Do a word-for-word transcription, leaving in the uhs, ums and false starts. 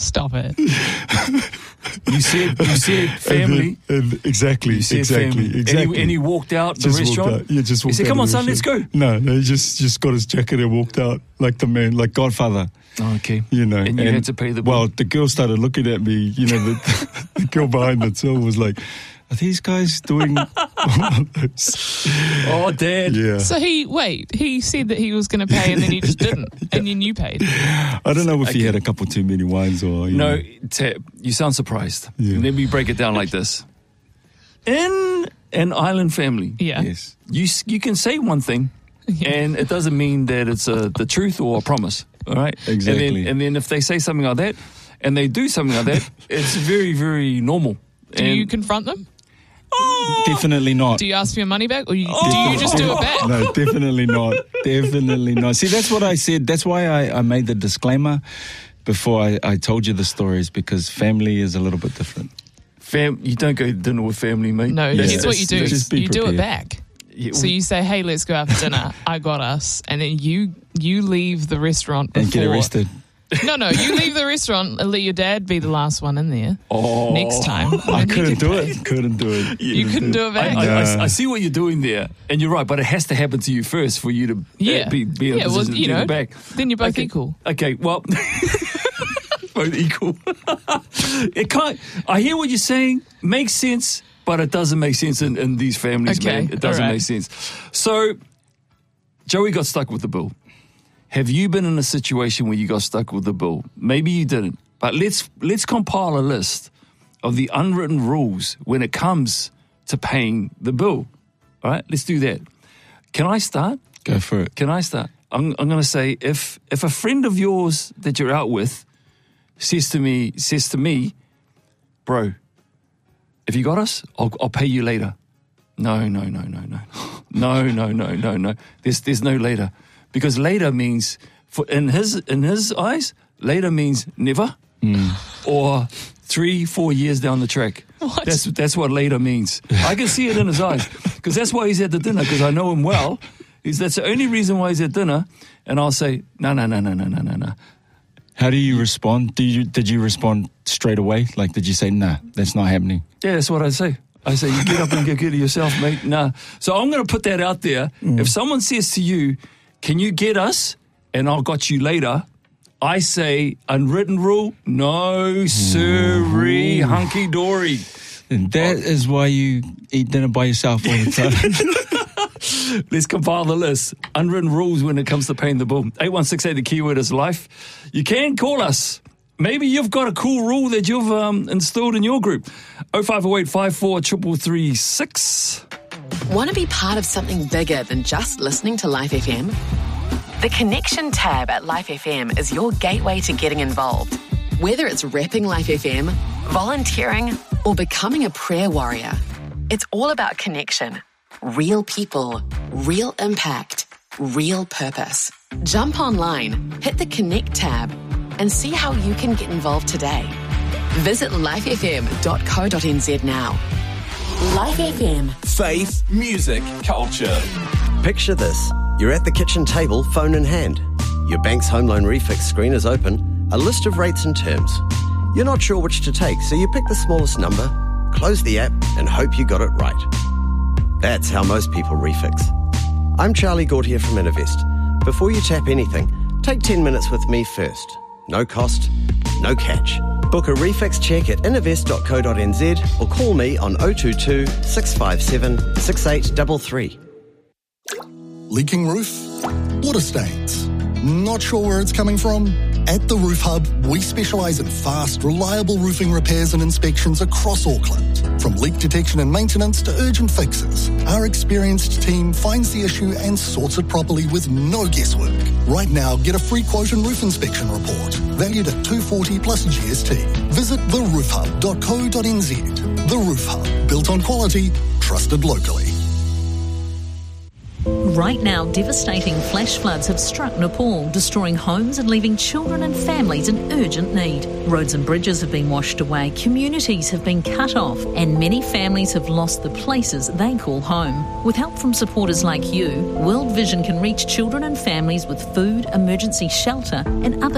Stop it. You said, you said family. And then, and exactly, You said exactly, family. exactly. And he, and he walked out the Just restaurant. walked out. Yeah, just he walked said, out come of on, the son, let's go. restaurant. No, no, he just, just got his jacket and walked out like the man, like Godfather. Oh, okay. You know, and you and, had to pay the bill. Well, the girl started looking at me. You know, the, the girl behind the till was like, "Are these guys doing?" Oh, Dad. Yeah. So he, wait, he said that he was going to pay and then he just didn't. And then you paid. I don't know if Okay. he had a couple too many wines or. You No, know. Tab, you sound surprised. Yeah. Let me break it down like this. In an island family, Yeah. Yes. you s- you can say one thing, Yeah. and it doesn't mean that it's a, the truth or a promise. All right? Exactly. And then, and then if they say something like that, and they do something like that, it's very, very normal. Do and, you confront them? Oh, Definitely not. Do you ask for your money back? Or you, do you just do it back? No, definitely not. Definitely not. See, that's what I said. That's why I, I made the disclaimer before I, I told you the stories, because family is a little bit different. fam, you don't go to dinner with family, mate. No, Yeah. here's what you do. Just be You do it prepared. back. Yeah, So you say, hey, let's go out for dinner. I got us. And then you you leave the restaurant before. And get arrested. No, no, you leave the restaurant and let your dad be the last one in there oh, next time. I And he couldn't can do pay. it. Couldn't do it. You couldn't do it I, back? I, I, Nah. I see what you're doing there, and you're right, but it has to happen to you first for you to uh, Yeah. be, be in Yeah, a well, position you to do know, it back. then you're both Okay. equal. Okay, well, both equal. It can't. I hear what you're saying. Makes sense, but it doesn't make sense in, in these families, Okay, man. It doesn't all right. make sense. So, Joey got stuck with the bill. Have you been in a situation where you got stuck with the bill? Maybe you didn't, but let's let's compile a list of the unwritten rules when it comes to paying the bill. All right, let's do that. Can I start? Go for it. Can I start? I'm, I'm going to say if if a friend of yours that you're out with says to me says to me, bro, if you got us, I'll, I'll pay you later. No, no, no, no, no, no, no, no, no, no. There's there's no later, because later means for in his in his eyes, later means never or three four years down the track. What? That's that's what later means. I can see it in his eyes, because that's why he's at the dinner, because I know him well. He's, that's the only reason why he's at dinner. And I'll say, no, no, no, no, no, no, no, no. How do you respond? Did you did you respond straight away? Like, did you say, nah, that's not happening? Yeah, that's what I say. I say, you get up and get good of yourself, mate. Nah. So I'm going to put that out there. If someone says to you, can you get us? And I'll got you later. I say, unwritten rule, no sirree, hunky dory. And that is why you eat dinner by yourself all the time. Let's compile the list. Unwritten rules when it comes to paying the bill. eight one six eight, the keyword is life. You can call us. Maybe you've got a cool rule that you've um, installed in your group. oh five oh eight, five four three three three six. Want to be part of something bigger than just listening to Life F M? The Connection tab at Life F M is your gateway to getting involved. Whether it's repping Life F M, volunteering, or becoming a prayer warrior, it's all about connection. Real people, real impact, real purpose. Jump online, hit the Connect tab, and see how you can get involved today. Visit life f m dot co dot n z now. Life F M. Faith, music, culture. Picture this. You're at the kitchen table, phone in hand. Your bank's home loan refix screen is open, a list of rates and terms. You're not sure which to take, so you pick the smallest number, close the app, and hope you got it right. That's how most people refix. I'm Charlie Gautier from Innovest. Before you tap anything, take ten minutes with me first. No cost, no catch. Book a refix check at innovest dot co dot n z or call me on oh two two, six five seven, six eight three three. Leaking roof? Water stains? Not sure where it's coming from? At the Roof Hub, we specialise in fast, reliable roofing repairs and inspections across Auckland. From leak detection and maintenance to urgent fixes, our experienced team finds the issue and sorts it properly with no guesswork. Right now, get a free quote and roof inspection report, valued at two hundred forty dollars plus G S T. Visit the roof hub dot co dot n z. The Roof Hub, built on quality, trusted locally. Right now, devastating flash floods have struck Nepal, destroying homes and leaving children and families in urgent need. Roads and bridges have been washed away, communities have been cut off, and many families have lost the places they call home. With help from supporters like you, World Vision can reach children and families with food, emergency shelter, and other